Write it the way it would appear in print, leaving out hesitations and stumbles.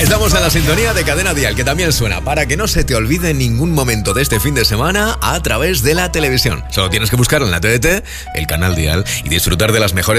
Estamos en la sintonía de Cadena Dial, que también suena para que no se te olvide ningún momento de este fin de semana a través de la televisión. Solo tienes que buscar en la TDT el canal Dial y disfrutar de las mejores